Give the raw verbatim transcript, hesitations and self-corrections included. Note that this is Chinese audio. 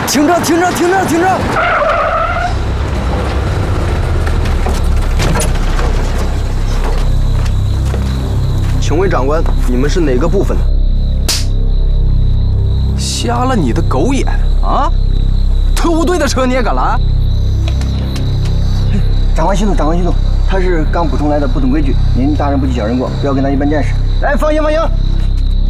停着，停着，停着，停着！ 请问长官，你们是哪个部分的？ 瞎了你的狗眼啊！特务队的车你也敢拦？ 长官息怒，长官息怒，他是刚补充来的，不懂规矩。您大人不计小人过，不要跟他一般见识。来，放行，放行。